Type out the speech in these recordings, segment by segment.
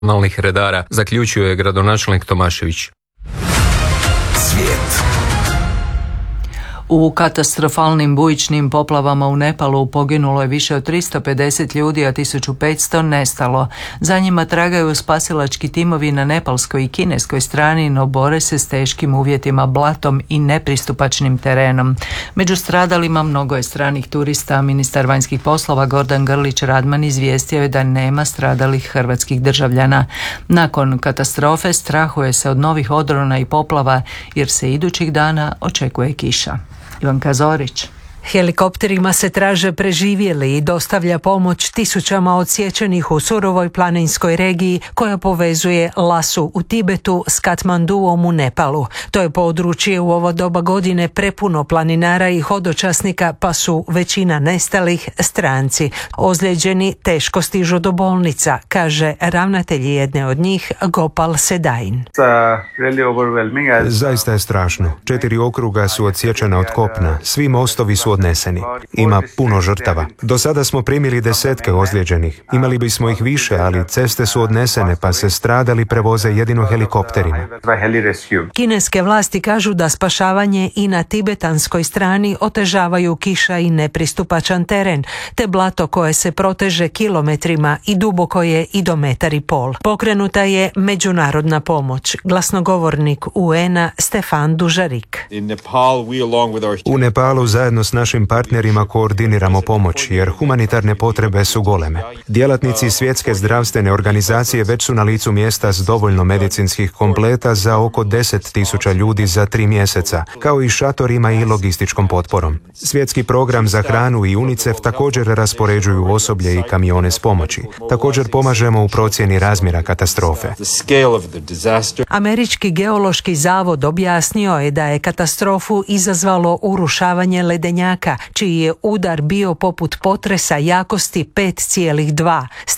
komunalnih redara, zaključuje gradonačelnik Tomašević. Svijet. U katastrofalnim bujičnim poplavama u Nepalu poginulo je više od 350 ljudi, a 1500 nestalo. Za njima tragaju spasilački timovi na nepalskoj i kineskoj strani, no bore se s teškim uvjetima, blatom i nepristupačnim terenom. Među stradalima mnogo je stranih turista. Ministar vanjskih poslova Gordan Grlić Radman izvijestio je da nema stradalih hrvatskih državljana. Nakon katastrofe strahuje se od novih odrona i poplava jer se idućih dana očekuje kiša. Ivanka Zorić. Helikopterima se traže preživjeli i dostavlja pomoć tisućama odsječenih u surovoj planinskoj regiji koja povezuje Lasu u Tibetu s Katmanduom u Nepalu. To je područje u ovo doba godine prepuno planinara i hodočasnika, pa su većina nestalih stranci. Ozlijeđeni teško stižu do bolnica, kaže ravnatelj jedne od njih, Gopal Sedain. Zaista je strašno. 4 okruga su odsječena od kopna. Svi mostovi su odneseni. Ima puno žrtava. Do sada smo primili desetke ozlijeđenih. Imali bismo ih više, ali ceste su odnesene, pa se stradali prevoze jedino helikopterima. Kineske vlasti kažu da spašavanje i na tibetanskoj strani otežavaju kiša i nepristupačan teren, te blato koje se proteže kilometrima i duboko je i do 1,5 metra. Pokrenuta je međunarodna pomoć. Glasnogovornik UN-a Stefan Dužarik. U Nepalu zajedno s našim partnerima koordiniramo pomoć, jer humanitarne potrebe su goleme. Djelatnici Svjetske zdravstvene organizacije već su na licu mjesta s dovoljno medicinskih kompleta za oko 10.000 ljudi za 3 mjeseca, kao i šatorima i logističkom potporom. Svjetski program za hranu i UNICEF također raspoređuju osoblje i kamione s pomoći. Također pomažemo u procjeni razmjera katastrofe. Američki geološki zavod objasnio je da je katastrofu izazvalo urušavanje ledenjaka, čiji je udar bio poput potresa jakosti 5,2. S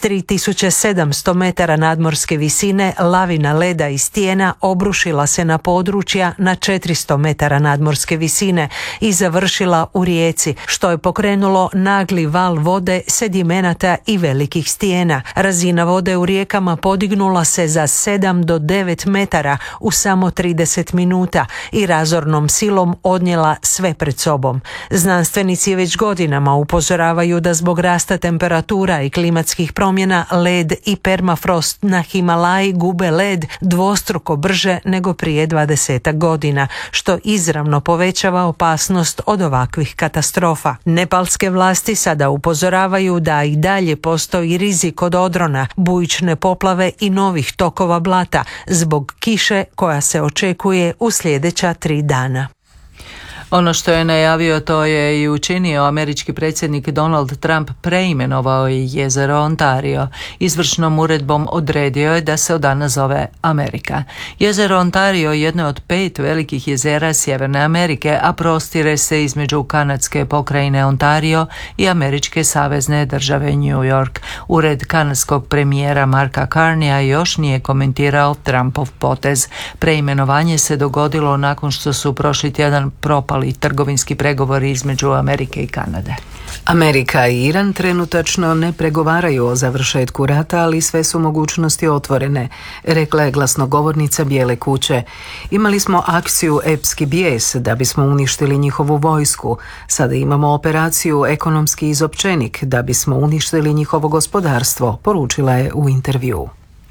3700 metara nadmorske visine lavina leda i stijena obrušila se na područja na 400 metara nadmorske visine i završila u rijeci, što je pokrenulo nagli val vode, sedimenata i velikih stijena. Razina vode u rijekama podignula se za 7 do 9 metara u samo 30 minuta i razornom silom odnijela sve pred sobom. Znanstvenici već godinama upozoravaju da zbog rasta temperatura i klimatskih promjena led i permafrost na Himalaji gube led dvostruko brže nego prije 20 godina, što izravno povećava opasnost od ovakvih katastrofa. Nepalske vlasti sada upozoravaju da i dalje postoji rizik od odrona, bujične poplave i novih tokova blata zbog kiše koja se očekuje u sljedeća 3 dana. Ono što je najavio, to je i učinio. Američki predsjednik Donald Trump preimenovao je jezero Ontario. Izvršnom uredbom odredio je da se od danas zove Amerika. Jezero Ontario jedno od 5 velikih jezera Sjeverne Amerike, a prostire se između kanadske pokrajine Ontario i američke savezne države New York. Ured kanadskog premijera Marka Carneya još nije komentirao Trumpov potez. Preimenovanje se dogodilo nakon što su prošli tjedan propali trgovinski pregovori između Amerike i Kanade. Amerika i Iran trenutačno ne pregovaraju o završetku rata, ali sve su mogućnosti otvorene, rekla je glasnogovornica Bijele kuće. Imali smo akciju Epski bijes da bismo uništili njihovu vojsku. Sada imamo operaciju Ekonomski izopćenik da bismo uništili njihovo gospodarstvo, poručila je u intervjuu.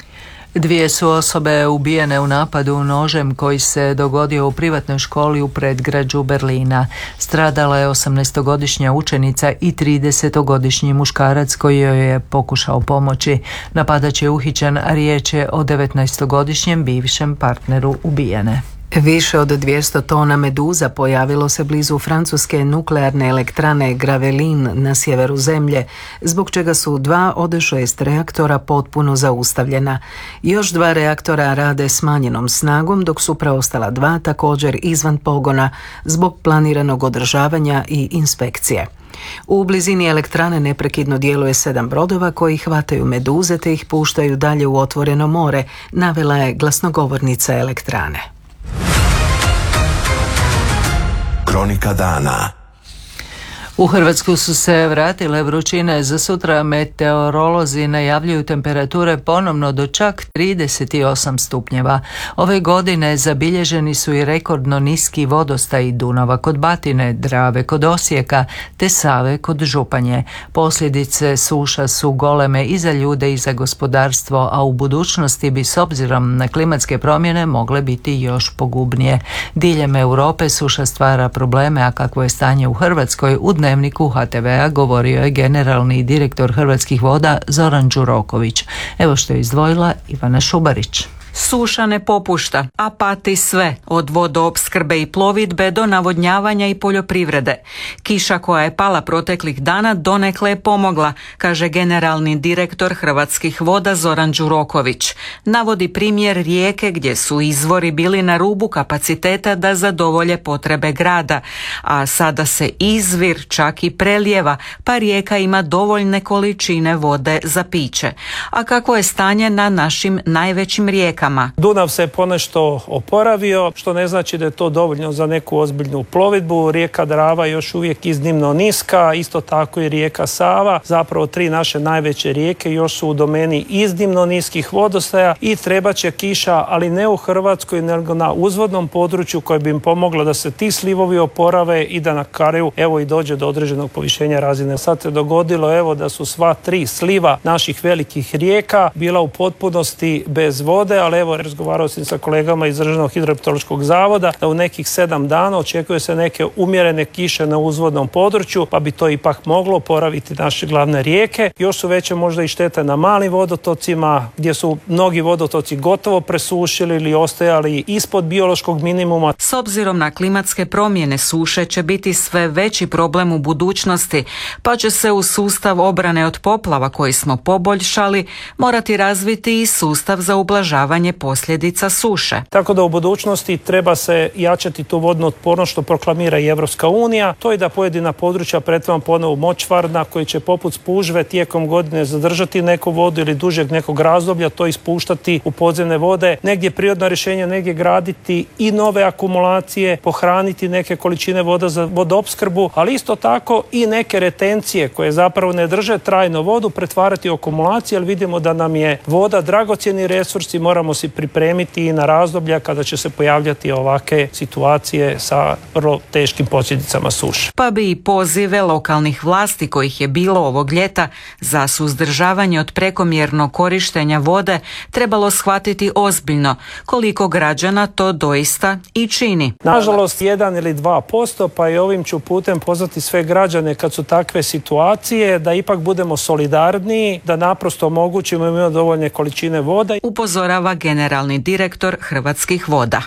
2 su osobe ubijene u napadu nožem koji se dogodio u privatnoj školi u predgrađu Berlina. Stradala je 18-godišnja učenica i 30-godišnji muškarac koji joj je pokušao pomoći. Napadač je uhićen, a riječ je o 19-godišnjem bivšem partneru ubijene. Više od 200 tona meduza pojavilo se blizu francuske nuklearne elektrane Gravelines na sjeveru zemlje, zbog čega su 2 od 6 reaktora potpuno zaustavljena. Još 2 reaktora rade smanjenom snagom, dok su preostala 2 također izvan pogona zbog planiranog održavanja i inspekcije. U blizini elektrane neprekidno djeluje 7 brodova koji hvataju meduze te ih puštaju dalje u otvoreno more, navela je glasnogovornica elektrane. Kronika dana. U Hrvatsku su se vratile vrućine. Za sutra meteorolozi najavljuju temperature ponovno do čak 38 stupnjeva. Ove godine zabilježeni su i rekordno niski vodostaj Dunava kod Batine, Drave kod Osijeka te Save kod Županje. Posljedice suša su goleme i za ljude i za gospodarstvo, a u budućnosti bi s obzirom na klimatske promjene mogle biti još pogubnije. Diljem Europe suša stvara probleme, a kakvo je stanje u Hrvatskoj, u Dnevniku HTV-a govorio je generalni direktor Hrvatskih voda Zoran Đuroković. Evo što je izdvojila Ivana Šubarić. Suša ne popušta, a pati sve, od vodoopskrbe i plovidbe do navodnjavanja i poljoprivrede. Kiša koja je pala proteklih dana donekle je pomogla, kaže generalni direktor Hrvatskih voda Zoran Đuroković. Navodi primjer Rijeke gdje su izvori bili na rubu kapaciteta da zadovolje potrebe grada, a sada se izvir čak i prelijeva, pa Rijeka ima dovoljne količine vode za piće. A kako je stanje na našim najvećim rijekama? Dunav se ponešto oporavio, što ne znači da je to dovoljno za neku ozbiljnu plovidbu. Rijeka Drava je još uvijek iznimno niska, isto tako i rijeka Sava. Zapravo 3 naše najveće rijeke još su u domeni iznimno niskih vodostaja i trebat će kiša, ali ne u Hrvatskoj, nego na uzvodnom području koje bi im pomoglo da se ti slivovi oporave i da na kraju evo i dođe do određenog povišenja razine. Sad se dogodilo evo da su sva 3 sliva naših velikih rijeka bila u potpunosti bez vode, ali evo razgovarao sam sa kolegama iz Državnog hidrometeorološkog zavoda da u nekih 7 dana očekuje se neke umjerene kiše na uzvodnom području, pa bi to ipak moglo oporaviti naše glavne rijeke. Još su veće možda i štete na malim vodotocima gdje su mnogi vodotoci gotovo presušili ili ostajali ispod biološkog minimuma. S obzirom na klimatske promjene, suše će biti sve veći problem u budućnosti, pa će se u sustav obrane od poplava koji smo poboljšali morati razviti i sustav za ublažavanje posljedica suše. Tako da u budućnosti treba se jačati tu vodnu otpornost što proklamira i Europska unija. To je da pojedina područja pretvorimo ponovo močvarna koji će poput spužve tijekom godine zadržati neku vodu ili dužeg nekog razdoblja to ispuštati u podzemne vode. Negdje prirodno rješenje, negdje graditi i nove akumulacije, pohraniti neke količine voda za vodoopskrbu, ali isto tako i neke retencije koje zapravo ne drže trajno vodu pretvarati u akumulacije, jer vidimo da nam je voda dragocjeni resurs i moramo si pripremiti i na razdoblja kada će se pojavljati ovakve situacije sa vrlo teškim posljedicama suše. Pa bi i pozive lokalnih vlasti kojih je bilo ovog ljeta za suzdržavanje od prekomjernog korištenja vode trebalo shvatiti ozbiljno, koliko građana to doista i čini. Nažalost 1 ili 2%, pa i ovim ću putem pozvati sve građane kad su takve situacije da ipak budemo solidarniji, da naprosto omogućimo imamo dovoljne količine vode. Upozorava generalni direktor Hrvatskih voda.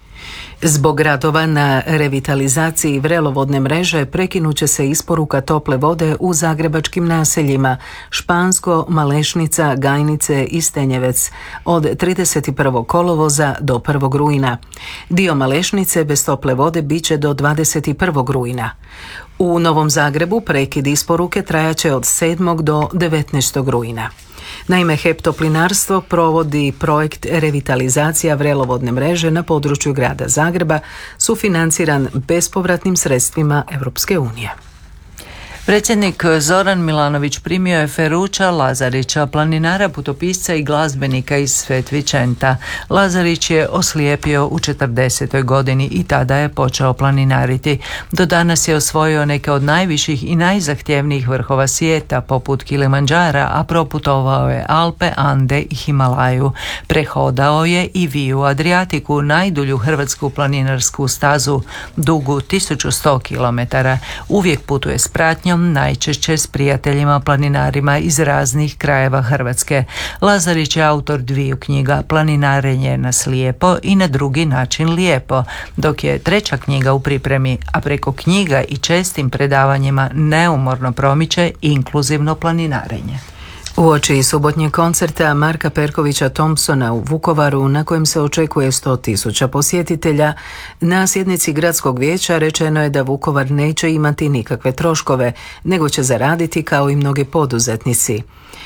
Zbog radova na revitalizaciji vrelovodne mreže prekinut će se isporuka tople vode u zagrebačkim naseljima Špansko, Malešnica, Gajnice i Stenjevec od 31. kolovoza do 1. rujna. Dio Malešnice bez tople vode bit će do 21. rujna. U Novom Zagrebu prekid isporuke trajaće od 7. do 19. rujna. Naime, HEP Toplinarstvo provodi projekt revitalizacija vrelovodne mreže na području grada Zagreba, sufinanciran bespovratnim sredstvima Europske unije. Predsjednik Zoran Milanović primio je Feruća Lazarića, planinara, putopisca i glazbenika iz Svet Vicenta. Lazarić je oslijepio u 40. godini i tada je počeo planinariti. Do danas je osvojio neke od najviših i najzahtjevnijih vrhova svijeta, poput Kilimandžara, a proputovao je Alpe, Ande i Himalaju. Prehodao je i Viju Adriatiku, najdulju hrvatsku planinarsku stazu, dugu 1100 km. Uvijek putuje s pratnjom, najčešće s prijateljima planinarima iz raznih krajeva Hrvatske. Lazarić je autor 2 knjiga, Planinarenje na slijepo i Na drugi način lijepo, dok je 3. knjiga u pripremi, a preko knjiga i čestim predavanjima neumorno promiče inkluzivno planinarenje. Uoči subotnjeg koncerta Marka Perkovića Thompsona u Vukovaru, na kojem se očekuje 100.000 posjetitelja, na sjednici gradskog vijeća rečeno je da Vukovar neće imati nikakve troškove, nego će zaraditi kao i mnogi poduzetnici.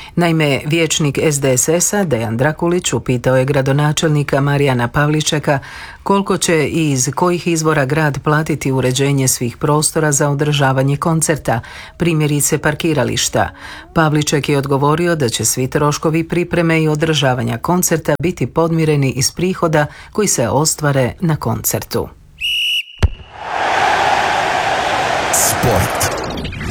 Naime, vijećnik SDSS-a Dejan Drakulić upitao je gradonačelnika Marijana Pavličeka koliko će i iz kojih izvora grad platiti uređenje svih prostora za održavanje koncerta, primjerice parkirališta. Pavliček je odgovorio da će svi troškovi pripreme i održavanja koncerta biti podmireni iz prihoda koji se ostvare na koncertu. Sport.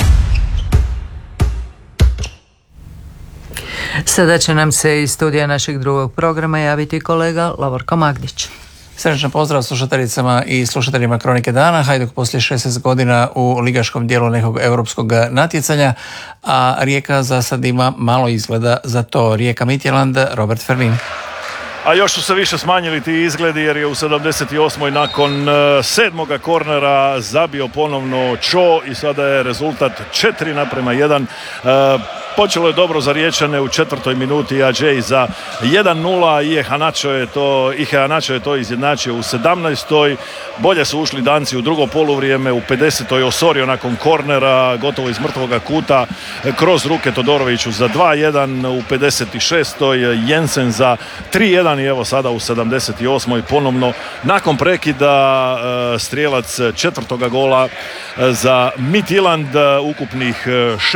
Sada će nam se iz studija našeg drugog programa javiti kolega Lovorko Magdić. Srečan pozdrav slušateljicama i slušateljima Kronike dana. Hajduk poslije 16 godina u ligaškom dijelu nekog europskog natjecanja, a Rijeka za sad ima malo izgleda za to. Rijeka Midtjylland, Robert Ferlin. A još su se više smanjili ti izgledi jer je u 78. nakon 7. kornera zabio ponovno Cho i sada je rezultat 4:1. Počelo je dobro za Riječane u 4. minuti, Adjei za 1:0 i Ihanacho je to izjednačio u 17. Bolje su ušli Danci u drugo poluvrijeme, u 50. Osorio nakon kornera, gotovo iz mrtvoga kuta, kroz ruke Todoroviću za 2:1, u 56. Jensen za 3:1 i evo sada u 78. ponovno nakon prekida strijelac 4. gola za Midtjylland, ukupnih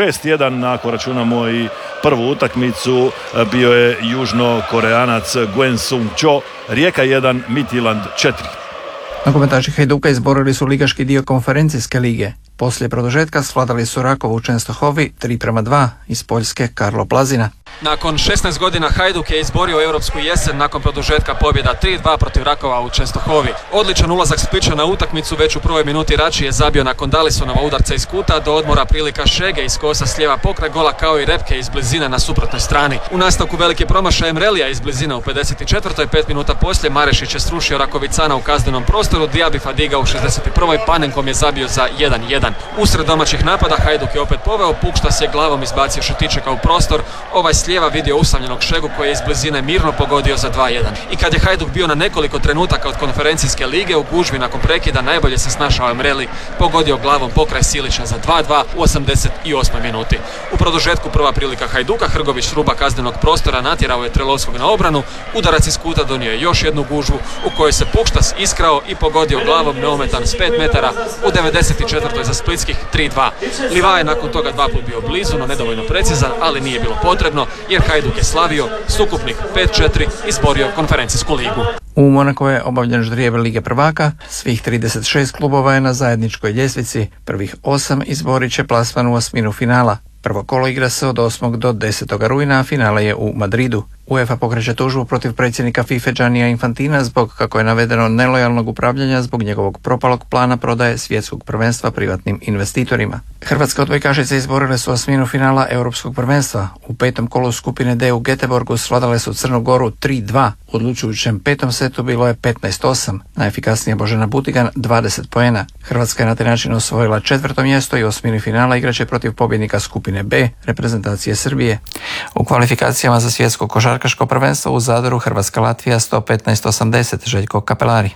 6:1 ako računamo i prvu utakmicu, bio je južnokoreanac Gwen Sung Cho. Rijeka 1, Midtjylland 4. Nogometaši Hajduka izborili su ligaški dio konferencijske lige. Poslije produžetka svladali su Rakovu u Čenstohovi 3:2, iz Poljske Karlo Plazina. Nakon 16 godina Hajduk je izborio europsku jesen nakon produžetka pobjeda 3:2 protiv Rakova u Čenstohovi. Odličan ulazak Splića na utakmicu, već u prvoj minuti Rači je zabio nakon Dalisonova udarca iz kuta, do odmora prilika Šege iz kosa s lijeva pokraj gola kao i Repke iz blizine na suprotnoj strani. U nastavku veliki promašaj Emrelija iz blizine u 54. 5 minuta poslije Marešić je srušio Rakovicana u kaznenom prostoru, Diaby Fadiga u 61. Panenkom je zabio za 1:1. Usred domaćih napada Hajduk je opet poveo, Pukštas je glavom izbacio Šetičeka u prostor, ovaj s lijeva vidio usamljenog Šegu koji je iz blizine mirno pogodio za 2:1. I kad je Hajduk bio na nekoliko trenutaka od konferencijske lige u gužvi nakon prekida, najbolje se snašao Emreli, pogodio glavom pokraj Silića za 2:2 u 88. minuti. U produžetku prva prilika Hajduka, Hrgović s ruba kaznenog prostora natjerao je Trelovskog na obranu, udarac iz kuta donio je još jednu gužvu u kojoj se Pukštas iskrao i pogodio glavom neometan s 5 metara u 94. za splitskih 3:2. Liva je nakon toga dva put bio blizu, no nedovoljno precizan, ali nije bilo potrebno jer Hajduk je slavio s ukupnih 5:4 izborio konferencijsku ligu. U Monaku je obavljen ždrijeb Lige prvaka, svih 36 klubova je na zajedničkoj ljestvici, prvih 8 izborit će plasman u osminu finala. Prvo kolo igra se od 8. do 10. rujna, a finale je u Madridu. UEFA pokreće tužbu protiv predsjednika FIFA Giannija Infantina zbog, kako je navedeno, nelojalnog upravljanja zbog njegovog propalog plana prodaje svjetskog prvenstva privatnim investitorima. Hrvatske odbojkašice izborile su osminu finala Europskog prvenstva. U 5. kolu skupine D u Göteborgu svladale su Crnu Goru 3:2. U odlučujućem 5. setu bilo je 15:8. Najefikasnija Božena Butigan 20 poena. Hrvatska je na taj način osvojila 4. mjesto i osmini finala igraće protiv pobjednika skupine B, reprezentacije Srbije. U kvalifikacijama za svjetsko košarkaško prvenstvo u Zadru Hrvatska-Latvija 115-80, Željko Kapelari.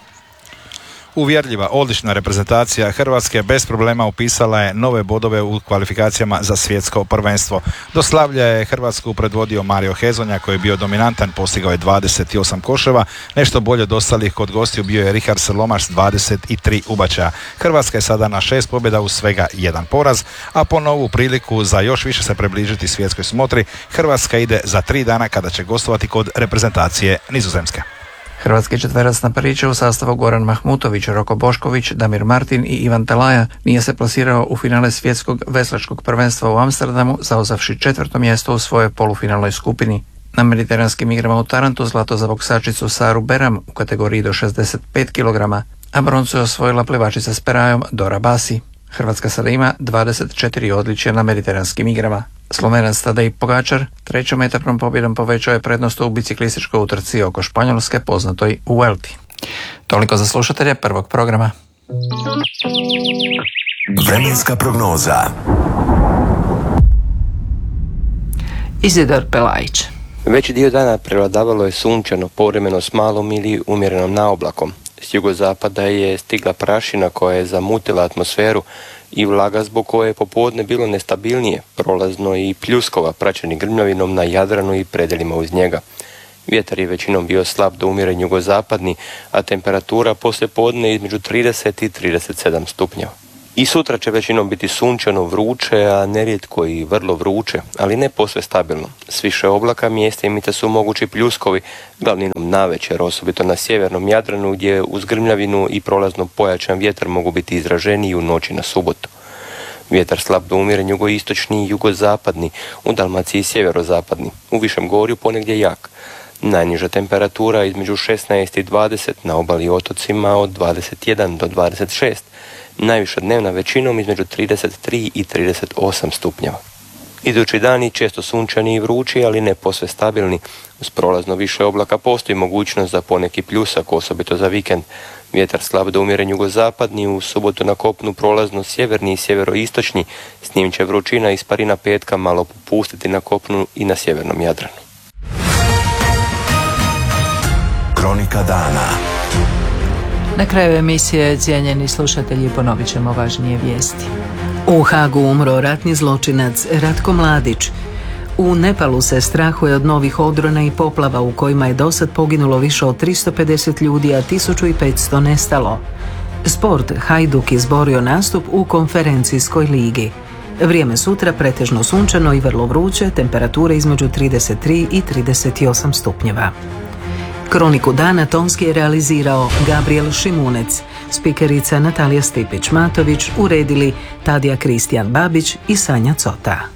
Uvjerljiva, odlična reprezentacija Hrvatske bez problema upisala je nove bodove u kvalifikacijama za svjetsko prvenstvo. Do slavlja je Hrvatsku predvodio Mario Hezonja koji je bio dominantan, postigao je 28 koševa, nešto bolje od ostalih kod gostiju bio je Richard Salomaš s 23 ubačaja. Hrvatska je sada na 6 pobjeda uz svega 1 poraz, a po novu priliku za još više se približiti svjetskoj smotri, Hrvatska ide za 3 dana kada će gostovati kod reprezentacije Nizozemske. Hrvatski četverac na Pariću u sastavu Goran Mahmutović, Roko Bošković, Damir Martin i Ivan Talaja nije se plasirao u finale svjetskog veslačkog prvenstva u Amsterdamu, zauzavši 4. mjesto u svojoj polufinalnoj skupini. Na mediteranskim igrama u Tarantu zlato za boksačicu Saru Beram u kategoriji do 65 kg, a broncu je osvojila plivačica s perajom Dora Basi. Hrvatska sada ima 24 odličja na mediteranskim igrama. Slovenac Tadej Pogačar trećom etapnom pobjedom povećao je prednost u biciklističkoj utrci oko Španjolske poznatoj Vuelti. Toliko za slušatelje prvog programa. Vremenska prognoza. Izidor Pelajić. Veći dio dana prevladavalo je sunčano, povremeno s malom ili umjerenom naoblakom. S jugozapada je stigla prašina koja je zamutila atmosferu i vlaga zbog koje je popodne bilo nestabilnije, prolazno i pljuskova, praćeni grmljavinom na Jadranu i predelima uz njega. Vjetar je većinom bio slab do umiren jugozapadni, a temperatura poslije podne između 30 i 37 stupnjeva. I sutra će većinom biti sunčano, vruće, a nerijetko i vrlo vruće, ali ne posve stabilno. S više oblaka mjestima su mogući pljuskovi, glavninom navečer, osobito na sjevernom Jadranu gdje uz grmljavinu i prolazno pojačan vjetar mogu biti izraženiji u noći na subotu. Vjetar slab do umiren jugoistočni i jugozapadni, u Dalmaciji i sjeverozapadni, u Višem Gorju ponegdje jak. Najniža temperatura između 16 i 20, na obali i otocima od 21 do 26. Najviša dnevna većinom između 33 i 38 stupnjeva. Idući dani često sunčani i vrući, ali ne posve stabilni. Uz prolazno više oblaka postoji mogućnost za poneki pljusak, osobito za vikend. Vjetar slab do umjeren jugozapadni, u subotu na kopnu prolazno sjeverni i sjeveroistočni, s njim će vrućina i isparina petka malo popustiti na kopnu i na sjevernom Jadranu. Kronika dana. Na kraju emisije, cijenjeni slušatelji, ponovit ćemo važnije vijesti. U Hagu umro ratni zločinac Ratko Mladić. U Nepalu se strahuje od novih odrona i poplava u kojima je dosad poginulo više od 350 ljudi, a 1500 nestalo. Sport, Hajduk izborio nastup u konferencijskoj ligi. Vrijeme sutra pretežno sunčano i vrlo vruće, temperature između 33 i 38 stupnjeva. Kroniku dana tonski je realizirao Gabriel Šimunec, spikerica Natalija Stipić-Matović, uredili Tadija Kristijan Babić i Sanja Cota.